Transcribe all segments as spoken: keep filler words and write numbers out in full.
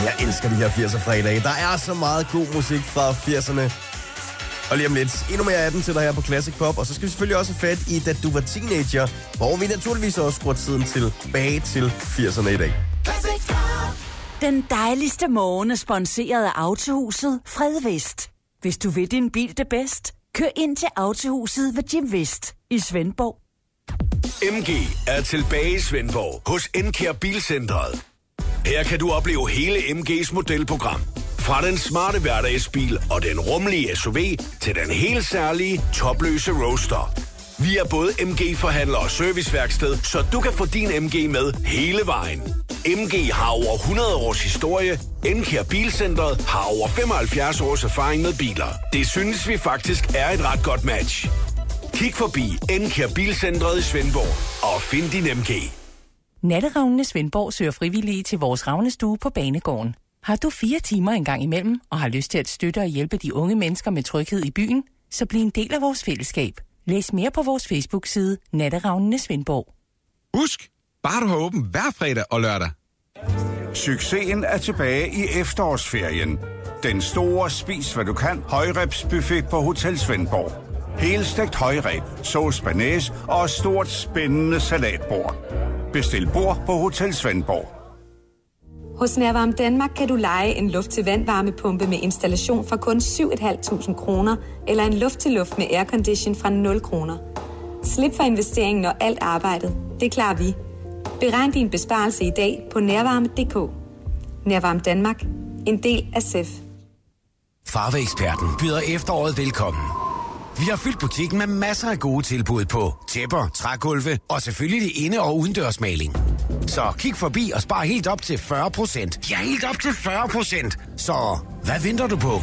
Jeg elsker de her firser fredage. Der er så meget god musik fra firserne. Og lige om lidt, endnu mere af den til dig her på Classic Pop. Og så skal vi selvfølgelig også have fat i Da Du Var Teenager, hvor vi naturligvis også skruer tiden tilbage til firserne i dag. Den dejligste morgen er sponsoreret af Autohuset Fredvest. Hvis du vil din bil det bedst, kør ind til Autohuset ved Jim Vest i Svendborg. M G er tilbage i Svendborg hos Encare Bilcentret. Her kan du opleve hele M G's modelprogram. Fra den smarte hverdagsbil og den rummelige S U V til den helt særlige topløse Roadster. Vi er både M G-forhandler og serviceværksted, så du kan få din M G med hele vejen. M G har over hundrede års historie. Encare Bilcentret har over femoghalvfjerds års erfaring med biler. Det synes vi faktisk er et ret godt match. Kig forbi Encare Bilcentret i Svendborg og find din M G. Natteravnene Svendborg søger frivillige til vores ravnestue på Banegården. Har du fire timer en gang imellem og har lyst til at støtte og hjælpe de unge mennesker med tryghed i byen, så bliv en del af vores fællesskab. Læs mere på vores Facebook-side Natteravnene Svendborg. Husk, bare du har åbent hver fredag og lørdag. Succesen er tilbage i efterårsferien. Den store spis, hvad du kan, højrebsbuffet på Hotel Svendborg. Helstegt højreb, sauce bearnaise og et stort spændende salatbord. Bestil bord på Hotel Svendborg. Hos Nærvarme Danmark kan du leje en luft-til-vand-varmepumpe med installation for kun syv tusind fem hundrede kroner eller en luft-til-luft med aircondition fra nul kroner. Slip for investeringen og alt arbejdet. Det klarer vi. Beregn din besparelse i dag på nærvarme punktum d k. Nærvarme Danmark. En del af S E F. Farveeksperten byder efteråret velkommen. Vi har fyldt butikken med masser af gode tilbud på tæpper, trægulve og selvfølgelig inde- og udendørsmaling. Så kig forbi og spar helt op til fyrre procent. Ja, helt op til fyrre procent. Så hvad venter du på?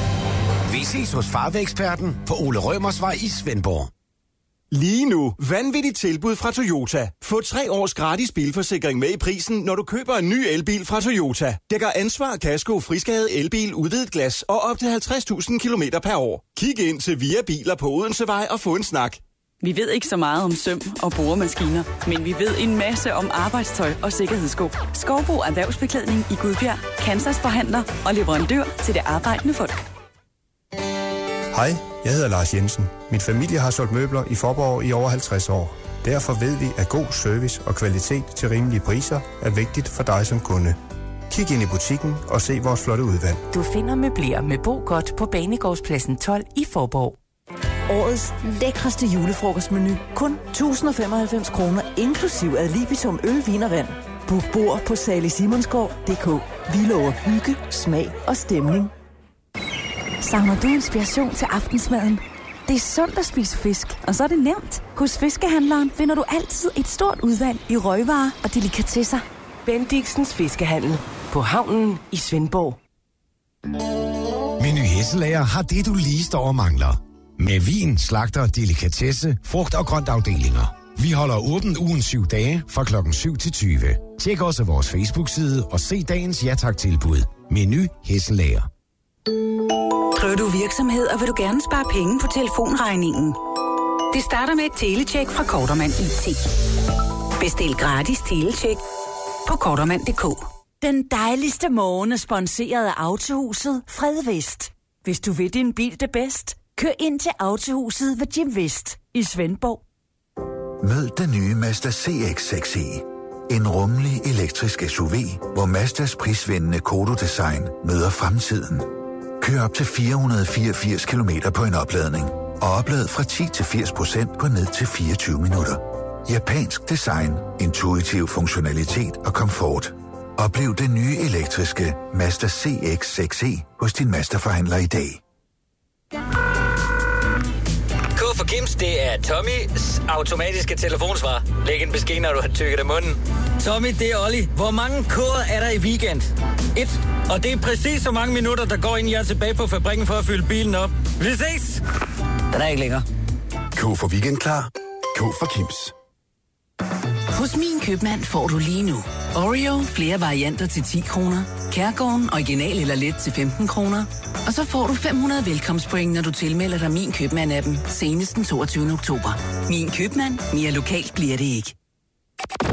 Vi ses hos Farveeksperten på Ole Rømersvej i Svendborg. Lige nu, vanvittigt tilbud fra Toyota. Få tre års gratis bilforsikring med i prisen, når du køber en ny elbil fra Toyota. Dækker ansvar, kasko, friskade, elbil, udvidet glas og op til halvtreds tusind kilometer per år. Kig ind til Via Biler på Odensevej og få en snak. Vi ved ikke så meget om søm og boremaskiner, men vi ved en masse om arbejdstøj og sikkerhedssko. Skovbo Erhvervsbeklædning i Gudbjerg, Kansas forhandler og leverandør til det arbejdende folk. Hej, jeg hedder Lars Jensen. Min familie har solgt møbler i Faaborg i over halvtreds år. Derfor ved vi, at god service og kvalitet til rimelige priser er vigtigt for dig som kunde. Kig ind i butikken og se vores flotte udvalg. Du finder møbler med Bo Godt på Banegårdspladsen tolv i Faaborg. Årets lækreste julefrokostmenu. Kun tusind og femoghalvfems kroner, inklusiv ad libitum øl, vin og vand. Book bord på salig simonsgaard punktum d k. Vi lover hygge, smag og stemning. Savner du inspiration til aftensmaden? Det er sundt at spise fisk, og så er det nemt. Hos Fiskehandleren finder du altid et stort udvalg i røgvarer og delikatesser. Bendixens Fiskehandel på havnen i Svendborg. Meny Hesselager har det, du lige står og mangler. Med vin, slagter, delikatesse, frugt og grønt afdelinger. Vi holder åben ugen syv dage fra klokken syv til tyve. Tjek også vores Facebook-side og se dagens ja tak-tilbud. Meny Hesselager. Driver du virksomhed, og vil du gerne spare penge på telefonregningen? Det starter med et telecheck fra Kortermand I T. Bestil gratis telecheck på kortermand punktum d k. Den dejligste morgen er sponsoreret af Autohuset Fredvest. Hvis du vil din bil det bedst, kør ind til Autohuset ved Jim Vest i Svendborg. Mød den nye Mazda C X seks E. En rummelig elektrisk S U V, hvor Mazdas prisvindende Kodo-design møder fremtiden. Kør op til fire hundrede og fireogfirs kilometer på en opladning, og oplad fra ti til firs procent på ned til fireogtyve minutter. Japansk design, intuitiv funktionalitet og komfort. Oplev den nye elektriske Mazda C X seks E hos din Mazda-forhandler i dag. K for Kims, det er Tommys automatiske telefonsvar. Læg en besked, når du har tykket af munden. Tommy, det er Olli. Hvor mange koder er der i weekend? Et. Og det er præcis så mange minutter, der går, inden jeg er tilbage på fabrikken for at fylde bilen op. Vi ses! Den er ikke længere. K for Weekend klar. K for Kims. Hos Min Købmand får du lige nu Oreo flere varianter til ti kroner, Kærgården original eller let til femten kroner, og så får du fem hundrede velkomstpoint, når du tilmelder dig Min Købmand-appen senest den toogtyvende oktober. Min Købmand. Mere lokalt bliver det ikke.